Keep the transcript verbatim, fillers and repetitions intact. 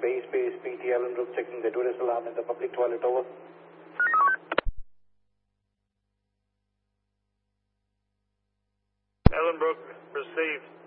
Base, base, P T, Ellenbrook, checking the tourist alarm in the public toilet, over. Ellenbrook, received.